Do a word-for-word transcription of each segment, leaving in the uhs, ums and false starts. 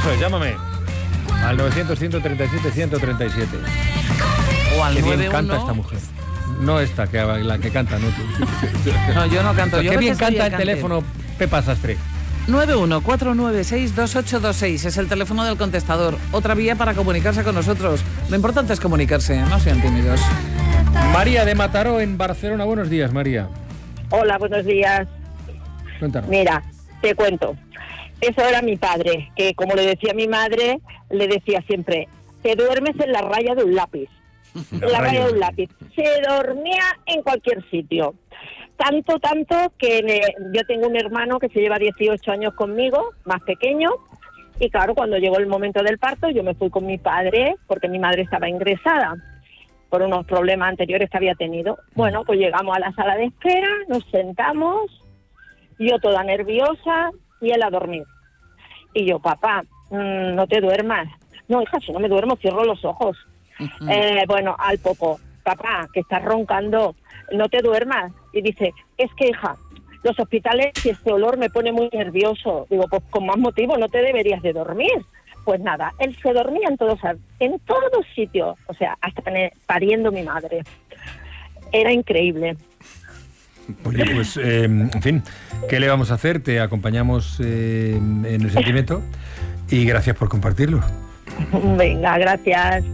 Eso es, llámame. Al novecientos, ciento treinta y siete, ciento treinta y siete. O al Qué nueve uno. bien canta esta mujer. No esta, que la que canta, no tú. No, yo no canto. Yo Qué a bien veces oye canta el cante. teléfono Pepa Sastre. nueve uno cuatro nueve seis dos ocho dos seis es el teléfono del contestador. Otra vía para comunicarse con nosotros. Lo importante es comunicarse, no sean tímidos. María de Mataró, en Barcelona. Buenos días, María. Hola, buenos días. Cuéntanos. Mira, te cuento. Eso era mi padre, que como le decía mi madre, le decía siempre, te duermes en la raya de un lápiz. En la raya de un lápiz. Se dormía en cualquier sitio. Tanto, tanto que me, yo tengo un hermano que se lleva dieciocho años conmigo, más pequeño, y claro, cuando llegó el momento del parto, yo me fui con mi padre, porque mi madre estaba ingresada por unos problemas anteriores que había tenido. Bueno, pues llegamos a la sala de espera, nos sentamos, yo toda nerviosa y él a dormir. Y yo, papá, mmm, no te duermas. No, hija, si no me duermo, cierro los ojos. Uh-huh. Eh, bueno, al poco, papá, que estás roncando, no te duermas. Y dice, es que, hija, los hospitales y este olor me pone muy nervioso. Digo, pues con más motivo no te deberías de dormir. Pues nada, él se dormía en todos, en todos sitios, o sea, hasta pariendo mi madre. Era increíble. Oye, pues, eh, en fin, ¿qué le vamos a hacer? Te acompañamos eh, en el sentimiento y gracias por compartirlo. Venga, gracias.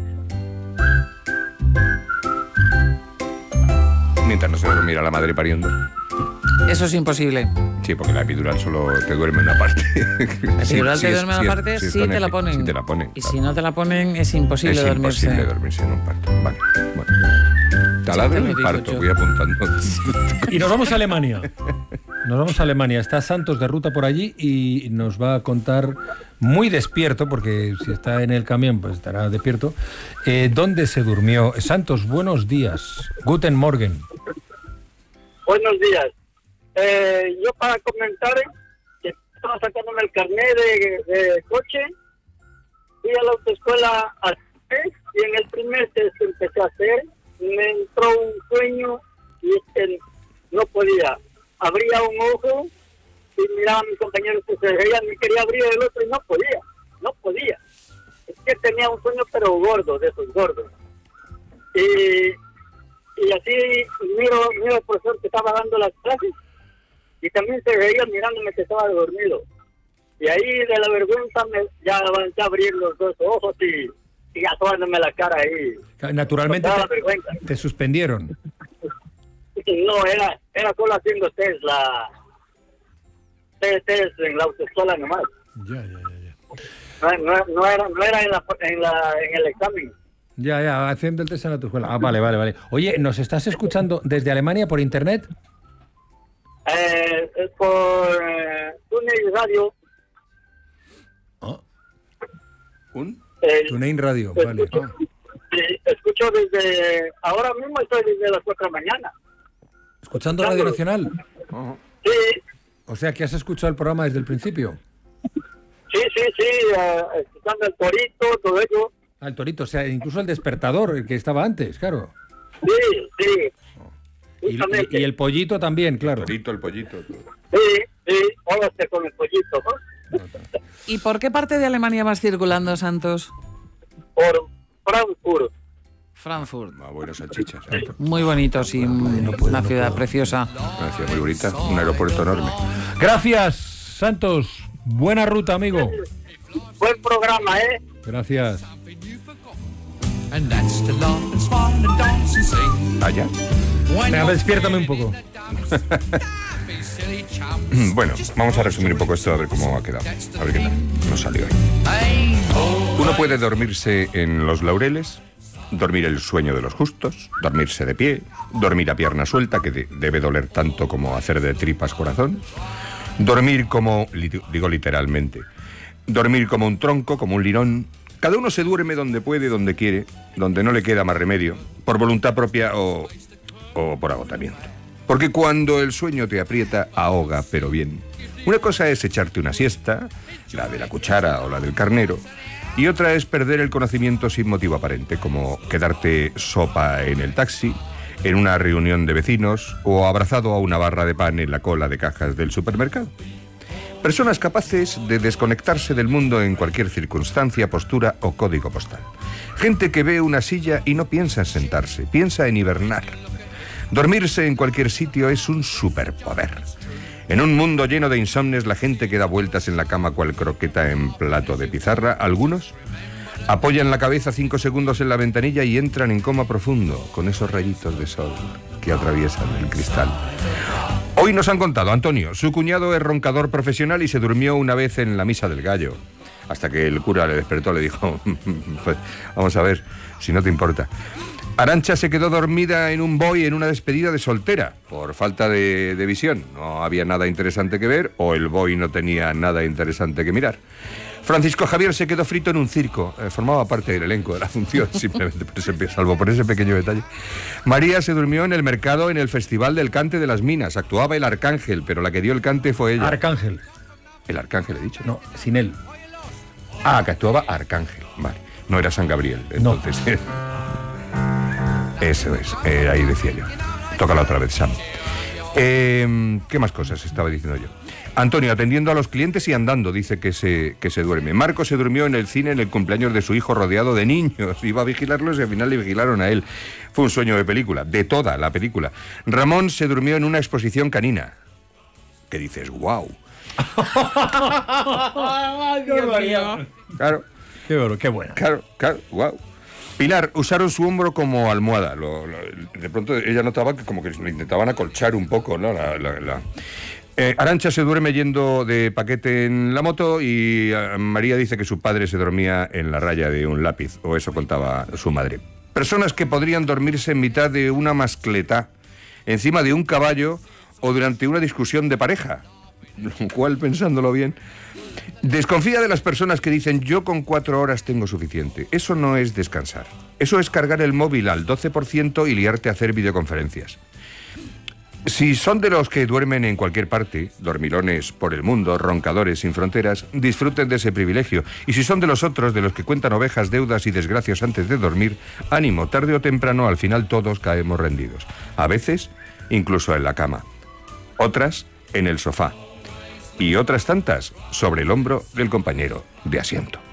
Mientras no se dormirá la madre pariendo. Eso es imposible. Sí, porque la epidural solo te duerme en una parte. La epidural sí, te sí duerme en es, una sí parte, es, sí, sí, es te la ponen. Sí te la ponen. Y claro. si no te la ponen, es imposible es dormirse. Es imposible dormirse en un parto. Vale, bueno. Taladro en el parto, yo. Voy apuntando. Y nos vamos a Alemania. Nos vamos a Alemania. Está Santos de ruta por allí y nos va a contar, muy despierto, porque si está en el camión, pues estará despierto, eh, dónde se durmió. Santos, buenos días. Guten Morgen. Buenos días. Eh, yo para comentar que estaba sacándome el carnet de, de coche, fui a la autoescuela a hacer, y en el primer test que empecé a hacer, me entró un sueño y este, no podía. Abría un ojo y miraba a mis compañeros que se reían, y quería abrir el otro y no podía, no podía. Es que tenía un sueño pero gordo, de esos gordos. Y, y así miro, miro al profesor que estaba dando las clases y también se reía mirándome que estaba dormido. Y ahí de la vergüenza me, ya avancé a abrir los dos ojos y, y asomándome la cara ahí. Naturalmente te, te suspendieron. No, era era solo haciendo test, la test, test en la autoescuela nomás. Ya, ya, ya. ya. No, no, no era, no era en, la, en, la, en el examen. Ya, ya, haciendo el test en la autoescuela. Ah, vale, vale, vale. Oye, ¿nos estás escuchando desde Alemania por internet? Eh, por eh, TuneIn Radio. Oh. ¿Un? Eh, TuneIn Radio, vale. Escucho, ah. sí, escucho desde... Ahora mismo estoy desde las cuatro de la mañana. ¿Escuchando Radio Nacional? Uh-huh. Sí. O sea, que has escuchado el programa desde el principio. Sí, sí, sí, uh, escuchando el torito, todo eso. Ah, el torito, o sea, incluso el despertador, el que estaba antes, claro. Sí, sí. Oh. Y, y, y el pollito también, claro. El torito, el pollito. Todo. Sí, sí, póngase con el pollito, ¿no? ¿Y por qué parte de Alemania vas circulando, Santos? Por Frankfurt. Frankfurt. Ah, buenas salchichas. Sí. Muy bonito, sí, no puedo, una no ciudad puedo. preciosa. Una ciudad muy bonita, un aeropuerto enorme. Gracias, Santos. Buena ruta, amigo. Buen programa, ¿eh? Gracias. ¿Allá? Venga, despiértame un poco. Bueno, vamos a resumir un poco esto, a ver cómo ha quedado. A ver qué tal nos salió hoy. Uno puede dormirse en los laureles, dormir el sueño de los justos, dormirse de pie, dormir a pierna suelta, que de, debe doler tanto como hacer de tripas corazón, dormir como, digo literalmente, dormir como un tronco, como un lirón. Cada uno se duerme donde puede, donde quiere, donde no le queda más remedio, por voluntad propia o, o por agotamiento. Porque cuando el sueño te aprieta, ahoga, pero bien. Una cosa es echarte una siesta, la de la cuchara o la del carnero, y otra es perder el conocimiento sin motivo aparente, como quedarte sopa en el taxi, en una reunión de vecinos o abrazado a una barra de pan en la cola de cajas del supermercado. Personas capaces de desconectarse del mundo en cualquier circunstancia, postura o código postal. Gente que ve una silla y no piensa en sentarse, piensa en hibernar. Dormirse en cualquier sitio es un superpoder. En un mundo lleno de insomnes, la gente que da vueltas en la cama cual croqueta en plato de pizarra, algunos apoyan la cabeza cinco segundos en la ventanilla y entran en coma profundo, con esos rayitos de sol que atraviesan el cristal. Hoy nos han contado, Antonio, su cuñado es roncador profesional y se durmió una vez en la misa del gallo. Hasta que el cura le despertó, le dijo, pues vamos a ver, si no te importa. Arantxa se quedó dormida en un boy en una despedida de soltera, por falta de, de visión. No había nada interesante que ver, o el boy no tenía nada interesante que mirar. Francisco Javier se quedó frito en un circo, eh, formaba parte del elenco de la función, simplemente por ese, salvo por ese pequeño detalle. María se durmió en el mercado en el Festival del Cante de las Minas, actuaba el Arcángel, pero la que dio el cante fue ella. Arcángel. El Arcángel, he dicho. No, sin él. Ah, que actuaba Arcángel, vale. No era San Gabriel, entonces. No. Eso es, eh, ahí decía yo. Tócala otra vez, Sam. Eh, ¿Qué más cosas estaba diciendo yo? Antonio, atendiendo a los clientes y andando, dice que se, que se duerme. Marco se durmió en el cine en el cumpleaños de su hijo rodeado de niños. Iba a vigilarlos y al final le vigilaron a él. Fue un sueño de película, de toda la película. Ramón se durmió en una exposición canina. ¿Qué dices? ¡Guau! ¡Qué barbaridad! Claro. Qué bueno, qué buena. Claro, claro, guau. Pilar, usaron su hombro como almohada. Lo, lo, de pronto ella notaba que como que lo intentaban acolchar un poco, ¿no? La, la, la... Eh, Arantxa se duerme yendo de paquete en la moto y eh, María dice que su padre se dormía en la raya de un lápiz, o eso contaba su madre. Personas que podrían dormirse en mitad de una mascleta, encima de un caballo o durante una discusión de pareja, lo cual, pensándolo bien, desconfía de las personas que dicen yo con cuatro horas tengo suficiente. Eso no es descansar. Eso es cargar el móvil al doce por ciento y liarte a hacer videoconferencias. Si son de los que duermen en cualquier parte, dormilones por el mundo, roncadores sin fronteras, disfruten de ese privilegio. Y si son de los otros, de los que cuentan ovejas, deudas y desgracias antes de dormir, ánimo, tarde o temprano, al final todos caemos rendidos. A veces, incluso en la cama. Otras, en el sofá. Y otras tantas, sobre el hombro del compañero de asiento.